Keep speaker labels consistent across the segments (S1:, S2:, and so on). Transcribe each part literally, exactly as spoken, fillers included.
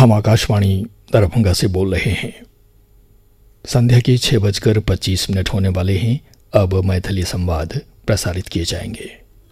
S1: हम आकाशवाणी दरभंगा से बोल रहे हैं। संध्या के छह बजकर पच्चीस मिनट होने वाले हैं। अब मैथिली संवाद प्रसारित किए जाएंगे।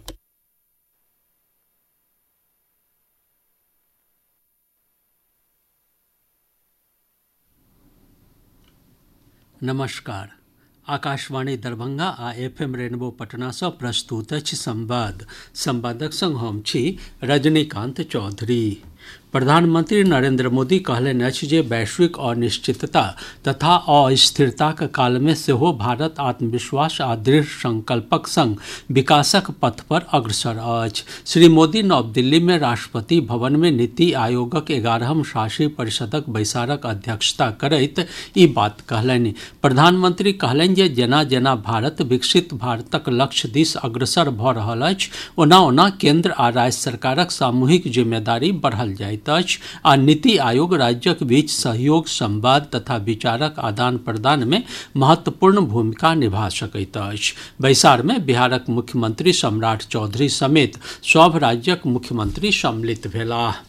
S2: नमस्कार। आकाशवाणी दरभंगा आ एफ एम रेनबो पटना सँ प्रस्तुत अछि संवाद। संवादक संग हम छी रजनीकांत चौधरी। प्रधानमंत्री नरेंद्र मोदी कहलनि अछि जे वैश्विक अनिश्चितता तथा अस्थिरताक कालमे सेहो भारत आत्मविश्वास आ दृढ़ संकल्पक संग विकासक पथ पर अग्रसर अछि। श्री मोदी नव दिल्ली में राष्ट्रपति भवन में नीति आयोगक एगारहम शासी परिषदक बैसारक अध्यक्षता करैत ई बात कहलनि। प्रधानमंत्री कहलनि जे जेना जेना भारत विकसित भारतक लक्ष्य दिस अग्रसर भऽ रहल अछि, ओना ओना केंद्र आ राज्य सरकारक सामूहिक जिम्मेदारी बढ़ल जाइत अछि आ नीति आयोग राज्यक बीच सहयोग, संवाद तथा विचारक आदान प्रदान में महत्वपूर्ण भूमिका निभा सकैत अछि। बैसार में बिहारक मुख्यमंत्री सम्राट चौधरी समेत सभ राज्यक मुख्यमंत्री सम्मिलित भेलाह।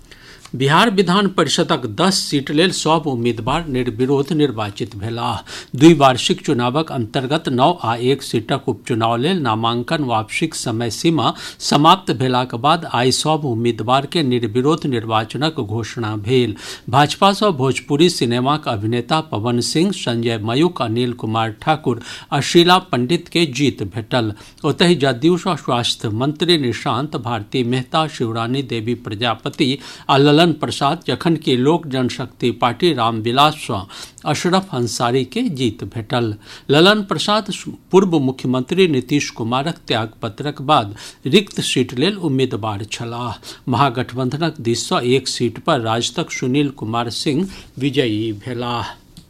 S2: बिहार विधान परिषदक दस सीट लेल सभ उम्मीदवार निर्विरोध निर्वाचित भेलाह। द्विवार्षिक चुनावक अंतर्गत नौ आ एक सीटक उपचुनाव लेल नामांकन वापसीक समय सीमा समाप्त भेलाक बाद आइ सभ उम्मीदवार के निर्विरोध निर्वाचनक घोषणा भेल। भाजपा सँ भोजपुरी सिनेमाक अभिनेता पवन सिंह, संजय मयूख, अनिल कुमार ठाकुर आ शीला पंडित के जीत भेटल। ओतहि जदयू सँ स्वास्थ्य मंत्री निशांत, भारती मेहता, शिवरानी देवी प्रजापति आ ललन प्रसाद, जखन कि लोक जनशक्ति पार्टी रामविलास सँ अशरफ अंसारी के जीत भेटल। ललन प्रसाद पूर्व मुख्यमंत्री नीतीश कुमारक त्यागपत्रक बाद रिक्त सीट लेल उम्मीदवार छलाह। महागठबंधनक दिस सँ एक सीट पर राजदक सुनील कुमार सिंह विजयी भेलाह।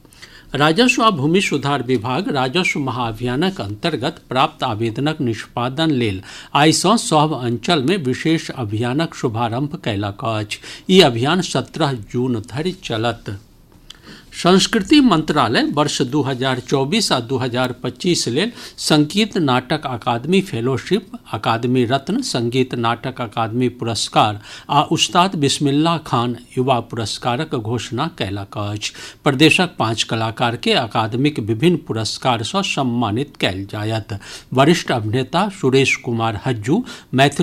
S2: राजस्व आ भूमि सुधार विभाग राजस्व महाअभियानक अंतर्गत प्राप्त आवेदनक निष्पादन लेल आइ सँ सभ अंचल में विशेष अभियानक शुभारंभ कयलक अछि। ई अभियान सत्रह जून धरि चलत। संस्कृति मंत्रालय वर्ष दू हजार चौबीस आ दू हजार पच्चीस लेल संगीत नाटक अकादमी फेलोशिप, अकादमी रत्न, संगीत नाटक अकादमी पुरस्कार आ उस्ताद बिस्मिल्लाह खान युवा पुरस्कारक घोषणा कयलक अछि। प्रदेशक पाँच कलाकार के अकादमीक विभिन्न पुरस्कार सँ सम्मानित कयल जायत। वरिष्ठ अभिनेता सुरेश कुमार हज्जू, मैथिली